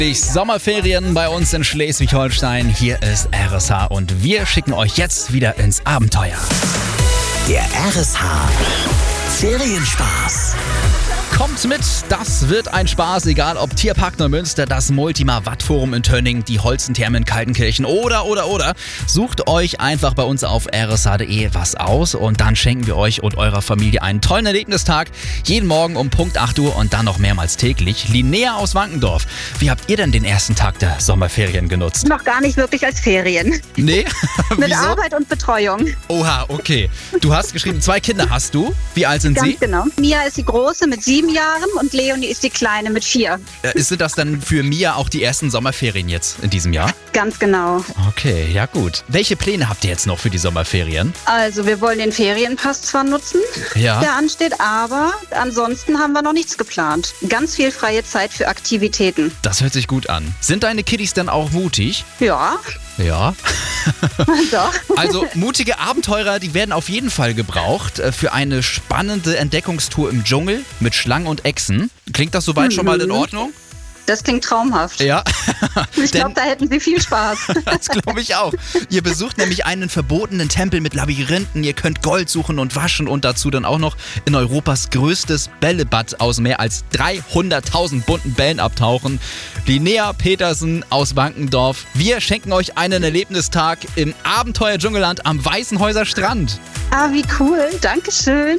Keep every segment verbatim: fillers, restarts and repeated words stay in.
Sommerferien bei uns in Schleswig-Holstein. Hier ist R S H und wir schicken euch jetzt wieder ins Abenteuer. Der R S H Ferienspaß. Kommt mit, das wird ein Spaß, egal ob Tierpark Neumünster, das Multima Wattforum in Tönning, die Holzentherme in Kaltenkirchen oder, oder, oder. Sucht euch einfach bei uns auf r s h punkt d e was aus und dann schenken wir euch und eurer Familie einen tollen Erlebnistag. Jeden Morgen um Punkt acht Uhr und dann noch mehrmals täglich. Linnea aus Wankendorf, wie habt ihr denn den ersten Tag der Sommerferien genutzt? Noch gar nicht wirklich als Ferien. Nee? Mit Wieso? Arbeit und Betreuung. Oha, okay. Du hast geschrieben, zwei Kinder hast du. Wie alt sind Ganz sie? genau. Mia ist die Große mit sieben Jahren und Leonie ist die Kleine mit vier. Äh, Sind das dann für Mia auch die ersten Sommerferien jetzt in diesem Jahr? Ganz genau. Okay, ja gut. Welche Pläne habt ihr jetzt noch für die Sommerferien? Also wir wollen den Ferienpass zwar nutzen, Ja. der ansteht, aber ansonsten haben wir noch nichts geplant. Ganz viel freie Zeit für Aktivitäten. Das hört sich gut an. Sind deine Kiddies denn auch mutig? Ja, Ja. doch. Also mutige Abenteurer, die werden auf jeden Fall gebraucht äh, für eine spannende Entdeckungstour im Dschungel mit Schlangen und Echsen. Klingt das soweit schon mal in Ordnung? Das klingt traumhaft. Ja. Ich Denn- glaube, da hätten Sie viel Spaß. Das glaube ich auch. Ihr besucht nämlich einen verbotenen Tempel mit Labyrinthen. Ihr könnt Gold suchen und waschen und dazu dann auch noch in Europas größtes Bällebad aus mehr als dreihunderttausend bunten Bällen abtauchen. Linnea Petersen aus Wankendorf. Wir schenken euch einen Erlebnistag im Abenteuer-Dschungelland am Weißenhäuser Strand. Ah, wie cool. Dankeschön.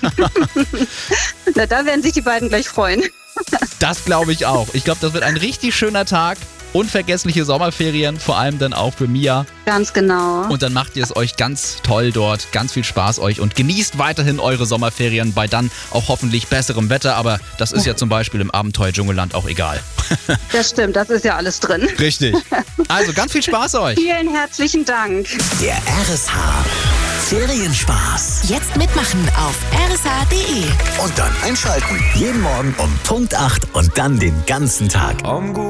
Na, da werden sich die beiden gleich freuen. Das glaube ich auch. Ich glaube, das wird ein richtig schöner Tag. Unvergessliche Sommerferien, vor allem dann auch für Mia. Ganz genau. Und dann macht ihr es euch ganz toll dort. Ganz viel Spaß euch und genießt weiterhin eure Sommerferien bei dann auch hoffentlich besserem Wetter. Aber das ist ja zum Beispiel im Abenteuer-Dschungelland auch egal. Das stimmt, das ist ja alles drin. Richtig. Also ganz viel Spaß euch. Vielen herzlichen Dank. Der R S H Ferienspaß. Jetzt mitmachen auf r s h punkt d e. Und dann einschalten. Jeden Morgen um Punkt acht und dann den ganzen Tag.